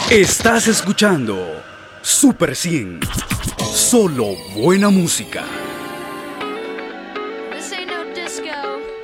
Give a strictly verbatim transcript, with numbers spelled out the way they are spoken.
Estás escuchando Super cien. Solo buena música. This ain't no disco.